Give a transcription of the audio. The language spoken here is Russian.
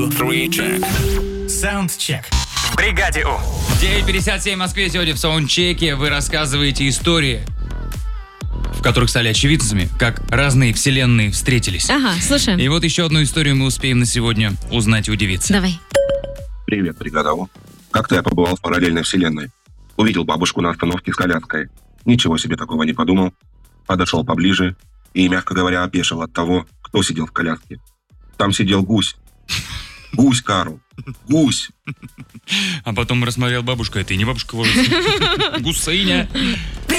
Саундчек. В бригаде У. 9:57 в Москве. Сегодня в саундчеке вы рассказываете истории, в которых стали очевидцами, как разные вселенные встретились. Ага, слушаем. И вот еще одну историю мы успеем на сегодня узнать и удивиться. Давай. Привет, бригада У. Как-то я побывал в параллельной вселенной. Увидел бабушку на остановке с коляской. Ничего себе такого не подумал. Подошел поближе и, мягко говоря, опешил от того, кто сидел в коляске. Там сидел гусь. Гусь, Карл. Гусь. А потом рассмотрел бабушку. Это и не бабушка, Гусыня.